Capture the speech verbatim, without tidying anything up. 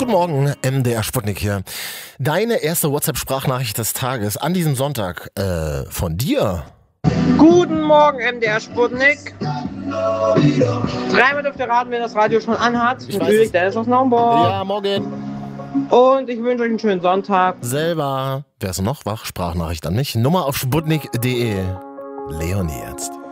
Guten Morgen, M D R Sputnik hier. Deine erste WhatsApp-Sprachnachricht des Tages an diesem Sonntag äh, von dir. Guten Morgen, M D R Sputnik. Dreimal dürft ihr raten, wer das Radio schon anhat. Ich Natürlich, weiß der ist aus Naumburg. Ja, morgen. Und ich wünsche euch einen schönen Sonntag. Selber. Wer ist noch wach? Sprachnachricht an mich. Nummer auf sputnik punkt de. Leonie jetzt.